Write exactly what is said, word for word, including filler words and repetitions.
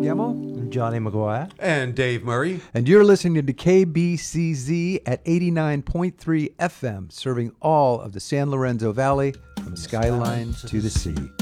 Guillermo. Johnny McGuire. And Dave Murray. And you're listening to K B C Z at eighty-nine point three F M, serving all of the San Lorenzo Valley from skyline to the sea.